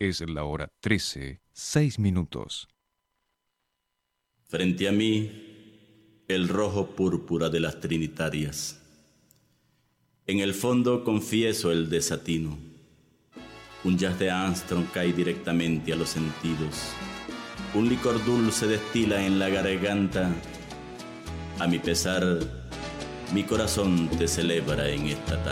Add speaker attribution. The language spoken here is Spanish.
Speaker 1: Es la hora 13, 6 minutos.
Speaker 2: Frente a mí, el rojo púrpura de las trinitarias. En el fondo confieso el desatino. Un jazz de Armstrong cae directamente a los sentidos. Un licor dulce destila en la garganta. A mi pesar, mi corazón te celebra en esta tarde.